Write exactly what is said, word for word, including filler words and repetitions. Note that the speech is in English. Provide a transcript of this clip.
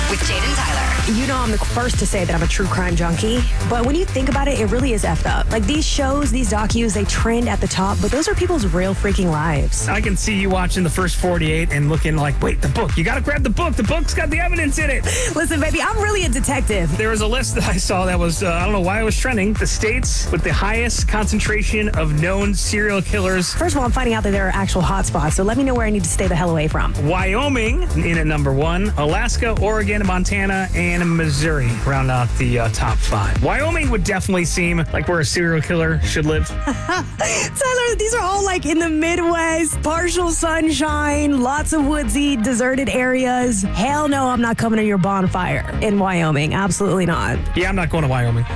with Jaden Tyler. You know I'm the first to say that I'm a true crime junkie, but when you think about it, it really is effed up. Like these shows, these docus, they trend at the top, but those are people's real freaking lives. I can see you watching the first forty-eight and looking like, wait, the book. You got to grab the book. The book's got the evidence in it. Listen, baby, I'm really a detective. There was a list that I saw that was, uh, I don't know why it was trending. The states with the highest concentration of known serial killers. First of all, I'm finding out that there are actual hotspots, so let me know where I need to stay the hell away from. Wyoming in at number one. Alaska, Oregon, Montana, and Missouri round out the uh, top five. Wyoming would definitely seem like where a serial killer should live. Tyler, these are all like in the Midwest, partial sunshine, lots of woodsy, deserted areas. Hell no, I'm not coming to your bonfire in Wyoming. Absolutely not. Yeah, I'm not going to Wyoming.